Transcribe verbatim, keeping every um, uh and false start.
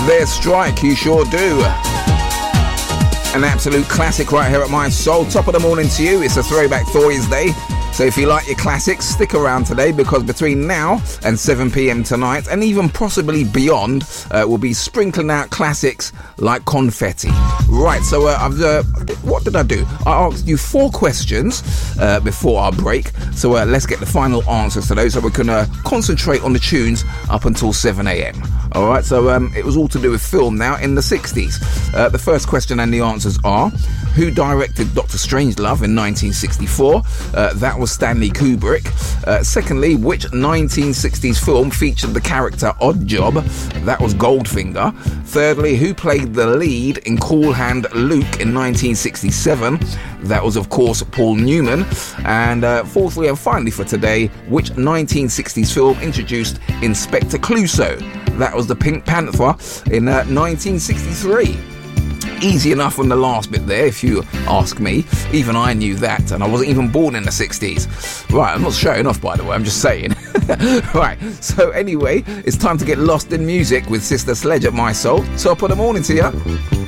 There's Strike, you sure do. An absolute classic right here at My Soul. Top of the morning to you. It's a Throwback Thursday. So if you like your classics, stick around today, because between now and seven p.m. tonight, and even possibly beyond, uh, we'll be sprinkling out classics like confetti. Right, so uh, I've, uh, what did I do? I asked you four questions uh, before our break. So uh, let's get the final answers to those so we can uh, concentrate on the tunes up until seven a.m. All right, so um, it was all to do with film now in the sixties. Uh, the first question and the answers are: who directed Doctor Strangelove in nineteen sixty-four? Uh, that was Stanley Kubrick. Uh, secondly, which nineteen sixties film featured the character Oddjob? That was Goldfinger. Thirdly, who played the lead in Cool Hand Luke in nineteen sixty-seven? That was, of course, Paul Newman. And uh, fourthly and finally for today, which nineteen sixties film introduced Inspector Clouseau? That was the Pink Panther in uh, nineteen sixty-three. Easy enough on the last bit there, if you ask me. Even I knew that, and I wasn't even born in the sixties. Right, I'm not showing off, by the way, I'm just saying. Right, so anyway, it's time to get lost in music with Sister Sledge at My Soul. Top of the morning to you.